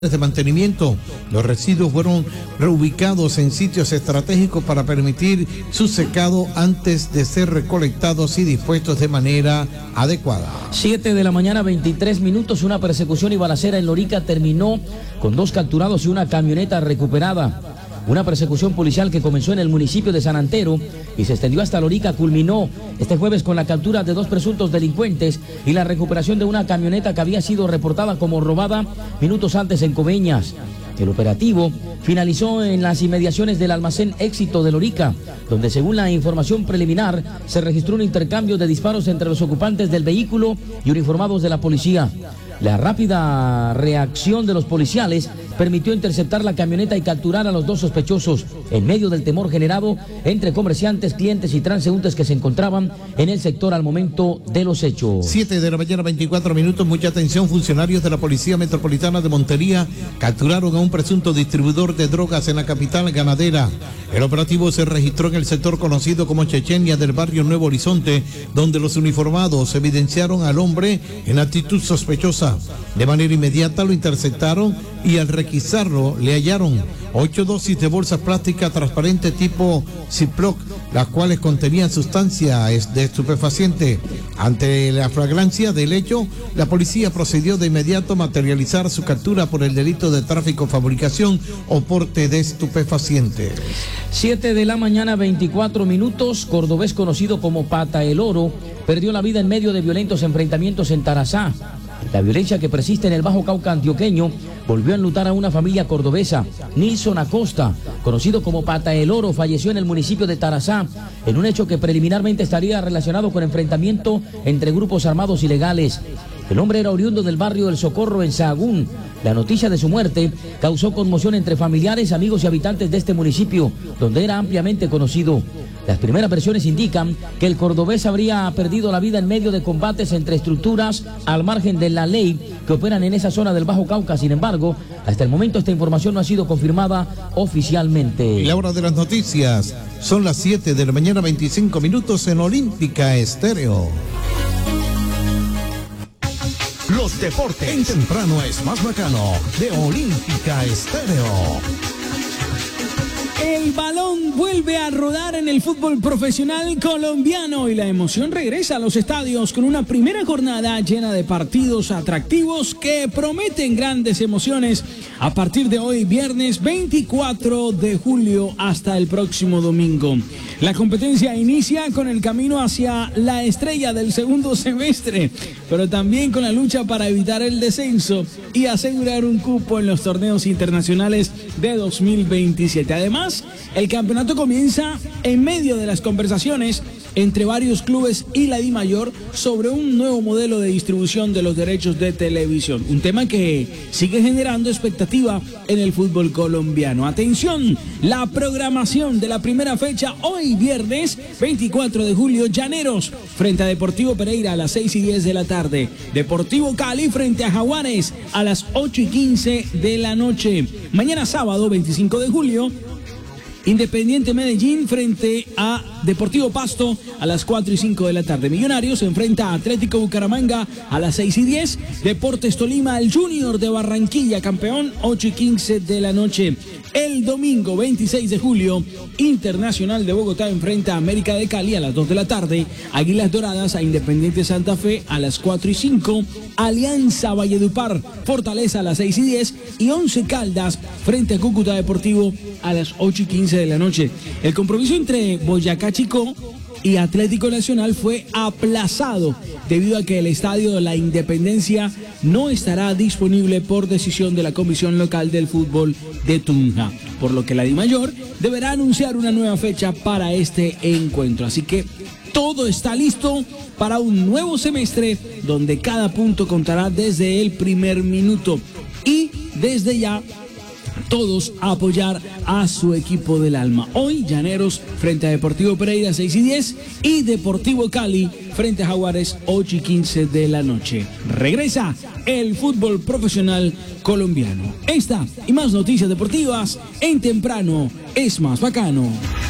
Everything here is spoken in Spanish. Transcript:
de mantenimiento. Los residuos fueron reubicados en sitios estratégicos para permitir su secado antes de ser recolectados y dispuestos de manera adecuada. 7 de la mañana, 23 minutos. Una persecución y balacera en Lorica terminó con 2 capturados y una camioneta recuperada. Una persecución policial que comenzó en el municipio de San Antero y se extendió hasta Lorica culminó este jueves con la captura de 2 presuntos delincuentes y la recuperación de una camioneta que había sido reportada como robada minutos antes en Coveñas. El operativo finalizó en las inmediaciones del almacén Éxito de Lorica, donde según la información preliminar se registró un intercambio de disparos entre los ocupantes del vehículo y uniformados de la policía. La rápida reacción de los policiales permitió interceptar la camioneta y capturar a los 2 sospechosos en medio del temor generado entre comerciantes, clientes y transeúntes que se encontraban en el sector al momento de los hechos. 7 de la mañana, 24 minutos. Mucha atención. Funcionarios de la Policía Metropolitana de Montería capturaron a un presunto distribuidor de drogas en la capital ganadera. El operativo se registró en el sector conocido como Chechenia del barrio Nuevo Horizonte, donde los uniformados evidenciaron al hombre en actitud sospechosa. De manera inmediata lo interceptaron y al requisarlo le hallaron 8 dosis de bolsas plásticas transparentes tipo Ziploc, las cuales contenían sustancias de estupefaciente. Ante la flagrancia del hecho, la policía procedió de inmediato a materializar su captura por el delito de tráfico, fabricación o porte de estupefaciente. 7 de la mañana, 24 minutos. Cordobés conocido como Pata el Oro perdió la vida en medio de violentos enfrentamientos en Tarazá. La violencia que persiste en el Bajo Cauca antioqueño volvió a enlutar a una familia cordobesa. Nilson Acosta, conocido como Pata el Oro, falleció en el municipio de Tarazá en un hecho que preliminarmente estaría relacionado con enfrentamiento entre grupos armados ilegales. El hombre era oriundo del barrio del Socorro en Sahagún. La noticia de su muerte causó conmoción entre familiares, amigos y habitantes de este municipio, donde era ampliamente conocido. Las primeras versiones indican que el cordobés habría perdido la vida en medio de combates entre estructuras al margen de la ley que operan en esa zona del Bajo Cauca. Sin embargo, hasta el momento esta información no ha sido confirmada oficialmente. Y la hora de las noticias son las 7 de la mañana, 25 minutos en Olímpica Estéreo. Los deportes en temprano es más bacano de Olímpica Estéreo. El balón vuelve a rodar en el fútbol profesional colombiano y la emoción regresa a los estadios con una primera jornada llena de partidos atractivos que prometen grandes emociones a partir de hoy, viernes 24 de julio hasta el próximo domingo. La competencia inicia con el camino hacia la estrella del segundo semestre, pero también con la lucha para evitar el descenso y asegurar un cupo en los torneos internacionales de 2027. Además, el campeonato comienza en medio de las conversaciones entre varios clubes y la DIMAYOR sobre un nuevo modelo de distribución de los derechos de televisión, un tema que sigue generando expectativa en el fútbol colombiano. Atención, la programación de la primera fecha hoy viernes 24 de julio, Llaneros frente a Deportivo Pereira a las 6:10 de la tarde, Deportivo Cali frente a Jaguares a las 8:15 de la noche. Mañana sábado 25 de julio, Independiente Medellín frente a Deportivo Pasto a las 4:05 de la tarde. Millonarios se enfrenta a Atlético Bucaramanga a las 6:10. Deportes Tolima, el Junior de Barranquilla, campeón, 8:15 de la noche. El domingo 26 de julio, Internacional de Bogotá enfrenta a América de Cali a las 2 de la tarde. Águilas Doradas a Independiente Santa Fe a las 4:05. Alianza Valledupar, Fortaleza a las 6:10. Y Once Caldas frente a Cúcuta Deportivo a las 8:15 de la noche. El compromiso entre Boyacá Chicó y Atlético Nacional fue aplazado debido a que el estadio de la Independencia no estará disponible por decisión de la Comisión Local del Fútbol de Tunja, por lo que la DIMAYOR deberá anunciar una nueva fecha para este encuentro. Así que todo está listo para un nuevo semestre donde cada punto contará desde el primer minuto y desde ya todos a apoyar a su equipo del alma. Hoy, Llaneros frente a Deportivo Pereira 6:10 y Deportivo Cali frente a Jaguares 8:15 de la noche. Regresa el fútbol profesional colombiano. Esta y más noticias deportivas en Temprano es más bacano.